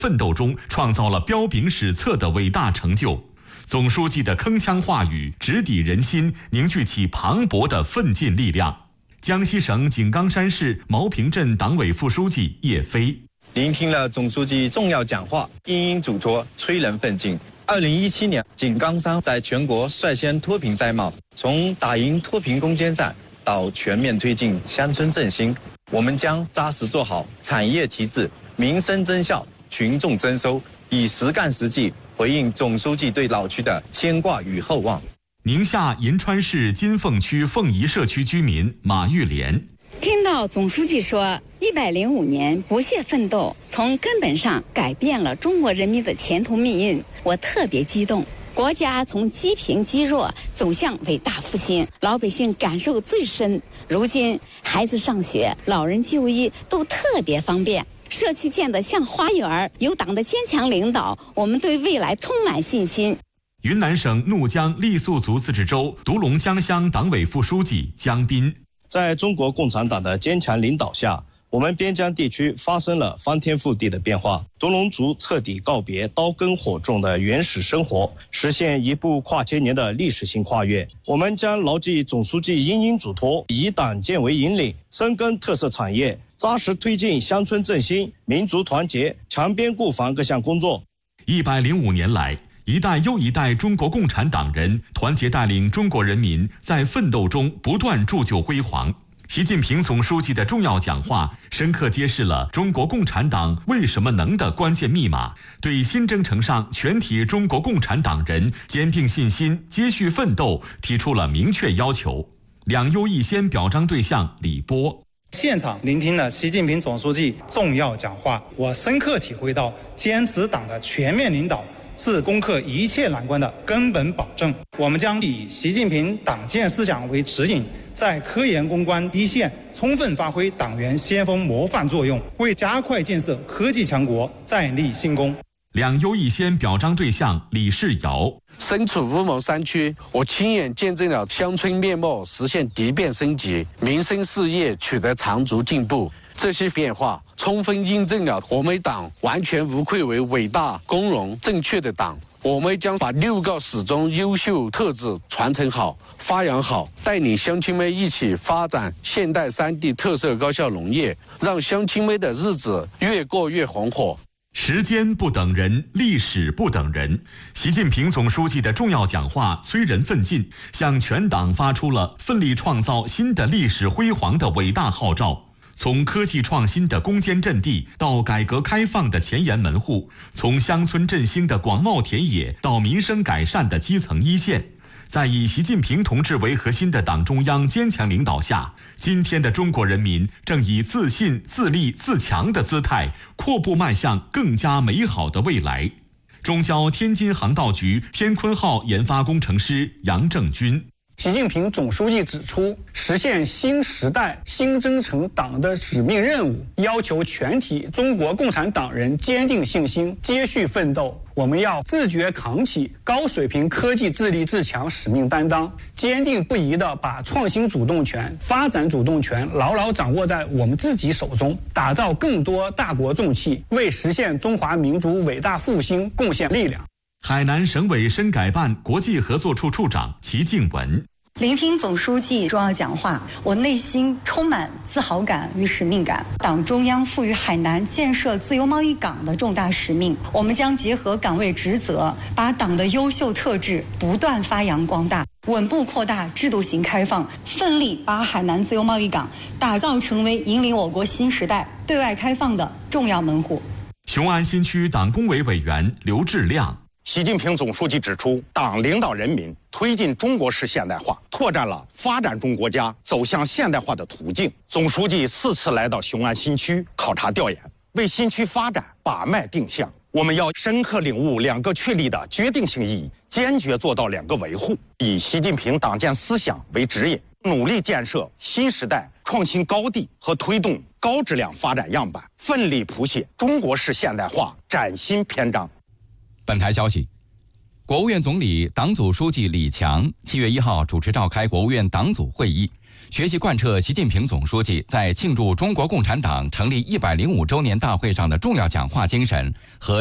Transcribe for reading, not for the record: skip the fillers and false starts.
奋斗中创造了彪炳史册的伟大成就。总书记的铿锵话语直抵人心，凝聚起磅礴的奋进力量。江西省井冈山市毛坪镇党委副书记叶飞聆听了总书记重要讲话，殷殷嘱托，催人奋进。2017年，井冈山在全国率先脱贫摘帽，从打赢脱贫攻坚战到全面推进乡村振兴，我们将扎实做好产业提质、民生增效、群众增收，以实干实际回应总书记对老区的牵挂与厚望。 宁夏银川市金凤区凤仪社区居民马玉莲听到总书记说105年不懈奋斗，从根本上改变了中国人民的前途命运，我特别激动。国家从积贫积弱走向伟大复兴，老百姓感受最深。如今孩子上学、老人就医都特别方便，社区建得像花园，有党的坚强领导，我们对未来充满信心。 云南省怒江傈僳族自治州独龙江乡党委副书记江斌在中国共产党的坚强领导下，我们边疆地区发生了翻天覆地的变化，独龙族彻底告别刀耕火种的原始生活，实现一部跨千年的历史性跨越。我们将牢记总书记殷殷嘱托，以党建为引领，深耕特色产业，扎实推进乡村振兴、民族团结、强边固防各项工作。 105年来，一代又一代中国共产党人团结带领中国人民在奋斗中不断铸就辉煌。习近平总书记的重要讲话深刻揭示了中国共产党为什么能的关键密码，对新征程上全体中国共产党人坚定信心、接续奋斗提出了明确要求。两优一先表彰对象李波现场聆听了习近平总书记重要讲话，我深刻体会到坚持党的全面领导是攻克一切难关的根本保证。我们将以习近平党建思想为指引，在科研攻关一线充分发挥党员先锋模范作用，为加快建设科技强国再立新功。 两优一先表彰对象李世尧身处乌蒙山区，我亲眼见证了乡村面貌实现蝶变升级，民生事业取得长足进步。这些变化充分印证了我们党完全无愧为伟大、光荣、正确的党。我们将把6个始终优秀特质传承好、发扬好，带领乡亲们一起发展现代3地特色高效农业，让乡亲们的日子越过越红火。 时间不等人，历史不等人。习近平总书记的重要讲话催人奋进，向全党发出了奋力创造新的历史辉煌的伟大号召。从科技创新的攻坚阵地到改革开放的前沿门户，从乡村振兴的广袤田野到民生改善的基层一线，在以习近平同志为核心的党中央坚强领导下，今天的中国人民正以自信、自立、自强的姿态阔步迈向更加美好的未来。中交天津航道局天鲲号研发工程师杨正军习近平总书记指出，实现新时代新征程党的使命任务，要求全体中国共产党人坚定信心，接续奋斗。我们要自觉扛起高水平科技自立自强使命担当，坚定不移地把创新主动权、发展主动权牢牢掌握在我们自己手中，打造更多大国重器，为实现中华民族伟大复兴贡献力量。 海南省委深改办国际合作处处长齐静文聆听总书记重要讲话，我内心充满自豪感与使命感。党中央赋予海南建设自由贸易港的重大使命，我们将结合岗位职责，把党的优秀特质不断发扬光大，稳步扩大制度型开放，奋力把海南自由贸易港打造成为引领我国新时代对外开放的重要门户。 雄安新区党工委委员刘志亮习近平总书记指出，党领导人民推进中国式现代化，拓展了发展中国家走向现代化的途径。总书记4次来到雄安新区考察调研，为新区发展把脉定向。我们要深刻领悟2个确立的决定性意义，坚决做到2个维护，以习近平党建思想为指引，努力建设新时代创新高地和推动高质量发展样板，奋力谱写中国式现代化崭新篇章。 本台消息，国务院总理、党组书记李强7月1号主持召开国务院党组会议， 学习贯彻习近平总书记在庆祝中国共产党成立105周年大会上的重要讲话精神和